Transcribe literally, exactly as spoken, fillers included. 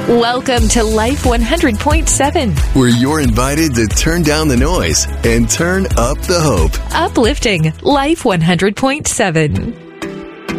Welcome to Life one hundred point seven. Where you're invited to turn down the noise and turn up the hope. Uplifting Life one hundred point seven.